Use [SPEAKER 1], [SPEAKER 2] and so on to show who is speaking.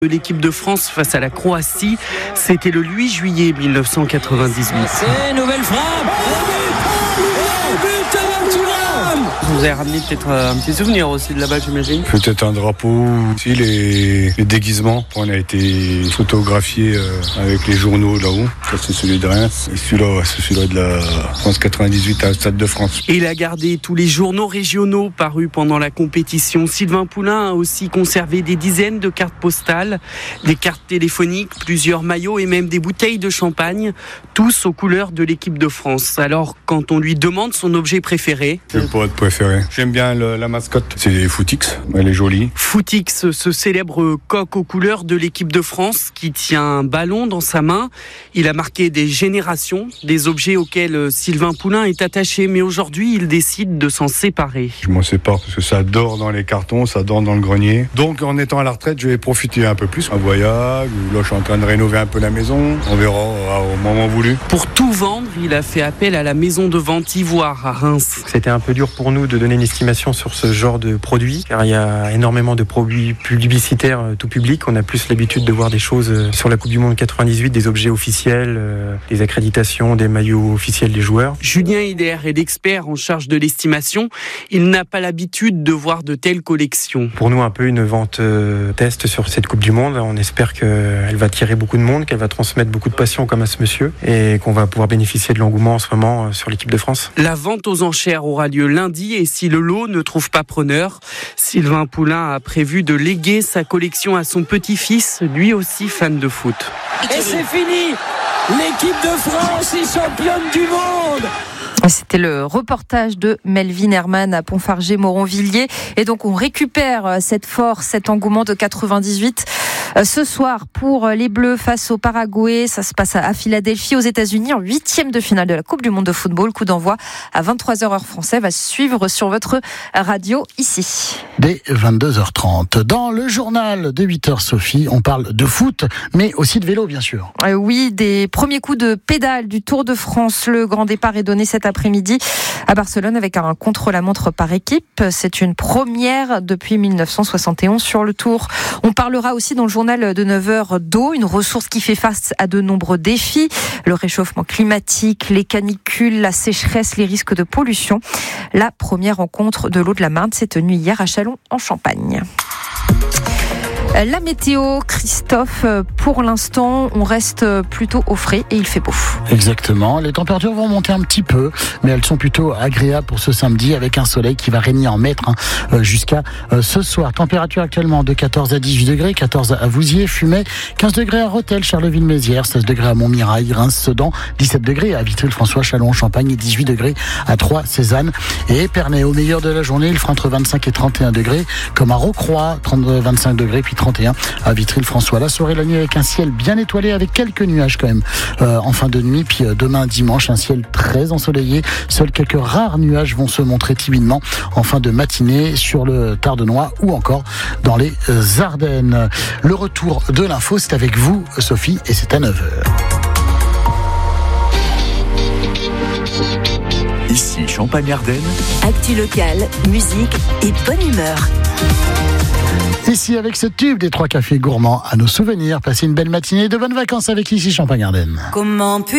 [SPEAKER 1] L'équipe de France face à la Croatie, c'était le 8 juillet 1998.
[SPEAKER 2] C'est nouvelle frappe.
[SPEAKER 1] Vous avez ramené peut-être un petit souvenir aussi de là-bas, j'imagine.
[SPEAKER 3] Peut-être un drapeau, aussi les déguisements. On a été photographié avec les journaux là-haut. Ça, c'est celui de Reims. Et celui-là, c'est celui de la France 98 à Stade de France.
[SPEAKER 1] Et il a gardé tous les journaux régionaux parus pendant la compétition. Sylvain Poulain a aussi conservé des dizaines de cartes postales, des cartes téléphoniques, plusieurs maillots et même des bouteilles de champagne, tous aux couleurs de l'équipe de France. Alors, quand on lui demande son objet préféré...
[SPEAKER 3] Le poète préféré. J'aime bien la mascotte. C'est Footix. Elle est jolie.
[SPEAKER 1] Footix, ce célèbre coq aux couleurs de l'équipe de France qui tient un ballon dans sa main. Il a marqué des générations, des objets auxquels Sylvain Poulain est attaché. Mais aujourd'hui, il décide de s'en séparer.
[SPEAKER 3] Je m'en sépare parce que ça dort dans les cartons, ça dort dans le grenier. Donc, en étant à la retraite, je vais profiter un peu plus. Un voyage, là, je suis en train de rénover un peu la maison. On verra au moment voulu.
[SPEAKER 1] Pour tout vendre, il a fait appel à la maison de vente Ivoire à Reims.
[SPEAKER 4] C'était un peu dur pour nous de donner une estimation sur ce genre de produit, car il y a énormément de produits publicitaires tout public. On a plus l'habitude de voir des choses sur la Coupe du Monde 98, des objets officiels, des accréditations, des maillots officiels des joueurs.
[SPEAKER 1] Julien Hider est l'expert en charge de l'estimation. Il n'a pas l'habitude de voir de telles collections.
[SPEAKER 4] Pour nous, un peu une vente test sur cette Coupe du Monde. On espère qu'elle va attirer beaucoup de monde, qu'elle va transmettre beaucoup de passion comme à ce monsieur, et qu'on va pouvoir bénéficier de l'engouement en ce moment sur l'équipe de France.
[SPEAKER 1] La vente aux enchères aura lieu lundi, et si le lot ne trouve pas preneur, Sylvain Poulain a prévu de léguer sa collection à son petit-fils, lui aussi fan de foot.
[SPEAKER 2] Et c'est fini. L'équipe de France est championne du monde.
[SPEAKER 5] C'était le reportage de Melvin Herman à Pontfargé-Moronvilliers. Et donc, on récupère cette force, cet engouement de 98. Ce soir, pour les Bleus face au Paraguay, ça se passe à Philadelphie, aux États-Unis, en 8e de finale de la Coupe du Monde de football. Coup d'envoi à 23h heure française va suivre sur votre radio ici.
[SPEAKER 6] Dès 22h30. Dans le journal de 8h, Sophie, on parle de foot, mais aussi de vélo, bien sûr.
[SPEAKER 5] Oui, des premiers coups de pédale du Tour de France. Le grand départ est donné cet après-midi à Barcelone avec un contre-la-montre par équipe. C'est une première depuis 1971 sur le Tour. On parlera aussi dans le journal de 9h d'eau, une ressource qui fait face à de nombreux défis. Le réchauffement climatique, les canicules, la sécheresse, les risques de pollution. La première rencontre de l'eau de la Marne s'est tenue hier à Châlons en Champagne. La météo, Christophe, pour l'instant, on reste plutôt au frais et il fait beau.
[SPEAKER 6] Exactement. Les températures vont monter un petit peu, mais elles sont plutôt agréables pour ce samedi avec un soleil qui va régner en maître jusqu'à ce soir. Température actuellement de 14 à 18 degrés, 14 à Vouziers, Fumay, 15 degrés à Rethel, Charleville-Mézières, 16 degrés à Montmirail, Reims, Sedan, 17 degrés à Vitry-le-François, Châlons, Champagne et 18 degrés à Troyes, Cézanne et Épernay. Au meilleur de la journée, il fera entre 25 et 31 degrés, comme à Rocroi, 25 degrés, puis 31 à Vitry-le-François. La soirée, la nuit avec un ciel bien étoilé avec quelques nuages quand même en fin de nuit. Puis demain dimanche, un ciel très ensoleillé. Seuls quelques rares nuages vont se montrer timidement en fin de matinée sur le Tardenois ou encore dans les Ardennes. Le retour de l'info, c'est avec vous, Sophie, et c'est à 9h.
[SPEAKER 7] Ici, Champagne-Ardenne.
[SPEAKER 8] Actu locale, musique et bonne humeur.
[SPEAKER 6] Ici, avec ce tube des 3 cafés gourmands à nos souvenirs, passez une belle matinée et de bonnes vacances avec Ici Champagne-Ardenne.
[SPEAKER 8] Comment